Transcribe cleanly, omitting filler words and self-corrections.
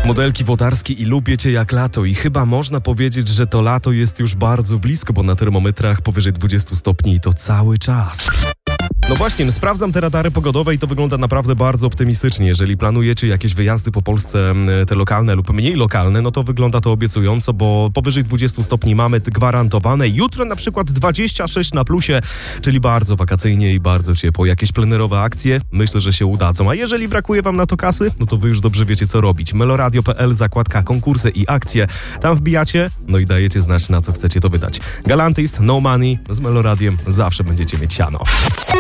Modelki Włodarski i lubię cię jak lato i chyba można powiedzieć, że to lato jest już bardzo blisko, bo na termometrach powyżej 20 stopni i to cały czas. No właśnie, sprawdzam te radary pogodowe i to wygląda naprawdę bardzo optymistycznie. Jeżeli planujecie jakieś wyjazdy po Polsce, te lokalne lub mniej lokalne, no to wygląda to obiecująco, bo powyżej 20 stopni mamy gwarantowane. Jutro na przykład 26 na plusie, czyli bardzo wakacyjnie i bardzo ciepło. Jakieś plenerowe akcje? Myślę, że się udadzą. A jeżeli brakuje wam na to kasy, no to wy już dobrze wiecie, co robić. Meloradio.pl, zakładka konkursy i akcje. Tam wbijacie, no i dajecie znać, na co chcecie to wydać. Galantis, No Money, z Meloradiem zawsze będziecie mieć siano.